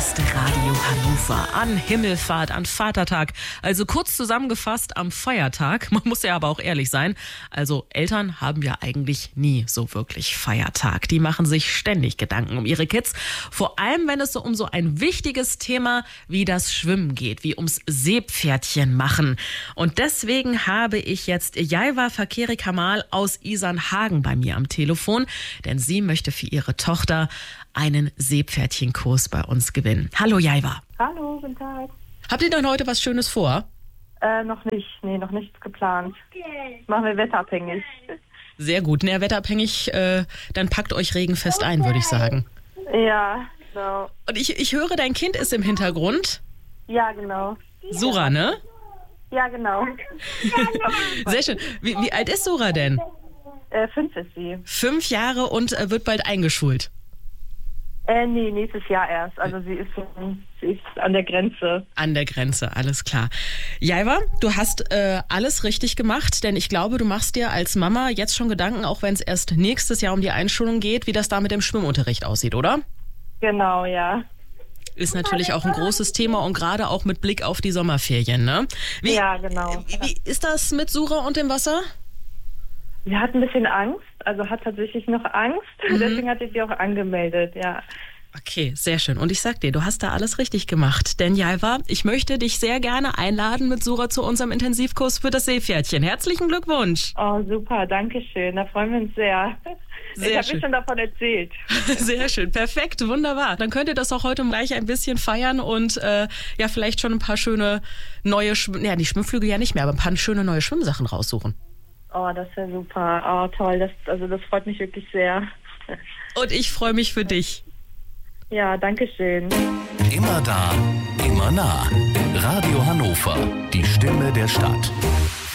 ist Radio Hannover. An Himmelfahrt, an Vatertag. Also kurz zusammengefasst am Feiertag. Man muss ja aber auch ehrlich sein. Also Eltern haben ja eigentlich nie so wirklich Feiertag. Die machen sich ständig Gedanken um ihre Kids. Vor allem, wenn es so um so ein wichtiges Thema wie das Schwimmen geht. Wie ums Seepferdchen machen. Und deswegen habe ich jetzt Jaiva Fakeri Kamal aus Isernhagen bei mir am Telefon. Denn sie möchte für ihre Tochter einen Seepferdchenkurs bei uns gewinnen. Hallo Jaiva. Hallo, guten Tag. Habt ihr denn heute was Schönes vor? Noch nicht. Nee, noch nichts geplant. Machen wir wetterabhängig. Sehr gut. Na, wetterabhängig, dann packt euch regenfest ein, würde ich sagen. Ja, genau. Und ich höre, dein Kind ist im Hintergrund. Ja, genau. Sura, ne? Ja, genau. Sehr schön. Wie alt ist Sura denn? 5 ist sie. 5 Jahre und wird bald eingeschult. Nee, nächstes Jahr erst. Also sie ist an der Grenze. An der Grenze, alles klar. Jaiva, du hast alles richtig gemacht, denn ich glaube, du machst dir als Mama jetzt schon Gedanken, auch wenn es erst nächstes Jahr um die Einschulung geht, wie das da mit dem Schwimmunterricht aussieht, oder? Genau, ja. Ist natürlich auch ein großes Thema und gerade auch mit Blick auf die Sommerferien, ne? Ja, genau. Wie ist das mit Sura und dem Wasser? Sie hat ein bisschen Angst, also hat tatsächlich noch Angst. Deswegen hat sie sich auch angemeldet, ja. Okay, sehr schön. Und ich sag dir, du hast da alles richtig gemacht. Denn Jaiva, ich möchte dich sehr gerne einladen mit Sura zu unserem Intensivkurs für das Seepferdchen. Herzlichen Glückwunsch. Oh, super, danke schön. Da freuen wir uns sehr. Ich habe mir schon davon erzählt. Sehr schön, perfekt, wunderbar. Dann könnt ihr das auch heute gleich ein bisschen feiern und ja, vielleicht schon ein paar schöne neue, die Schwimmflügel ja nicht mehr, aber ein paar schöne neue Schwimmsachen raussuchen. Oh, das wäre super. Oh, toll. Das freut mich wirklich sehr. Und ich freue mich für dich. Ja, danke schön. Immer da, immer nah. Radio Hannover, die Stimme der Stadt.